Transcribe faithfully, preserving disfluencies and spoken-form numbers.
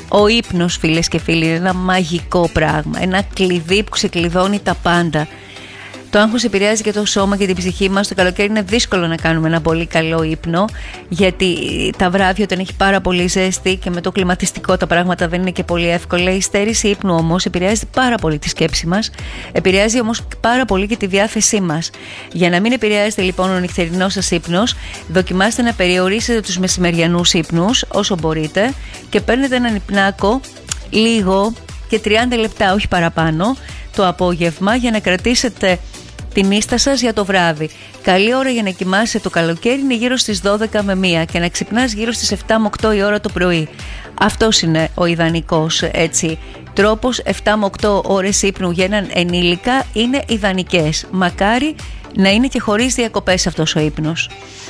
Ο ύπνος, φίλες και φίλοι, είναι ένα μαγικό πράγμα, ένα κλειδί που ξεκλειδώνει τα πάντα. Το άγχος επηρεάζει και το σώμα και την ψυχή μας. Το καλοκαίρι είναι δύσκολο να κάνουμε ένα πολύ καλό ύπνο, γιατί τα βράδια όταν έχει πάρα πολύ ζέστη και με το κλιματιστικό τα πράγματα δεν είναι και πολύ εύκολα. Η στέρηση ύπνου όμως επηρεάζει πάρα πολύ τη σκέψη μας, επηρεάζει όμως πάρα πολύ και τη διάθεσή μας. Για να μην επηρεάζεται λοιπόν ο νυχτερινός σας ύπνος, δοκιμάστε να περιορίσετε τους μεσημεριανούς ύπνους όσο μπορείτε και παίρνετε έναν υπνάκο λίγο και τριάντα λεπτά, όχι παραπάνω, το απόγευμα για να κρατήσετε την ίστα σας για το βράδυ. Καλή ώρα για να κοιμάσαι το καλοκαίρι είναι γύρω στις δώδεκα με μία και να ξυπνάς γύρω στις επτά με οκτώ η ώρα το πρωί. Αυτός είναι ο ιδανικός έτσι τρόπος. επτά με οκτώ ώρες ύπνου για έναν ενήλικα είναι ιδανικές. Μακάρι να είναι και χωρίς διακοπές αυτός ο ύπνος.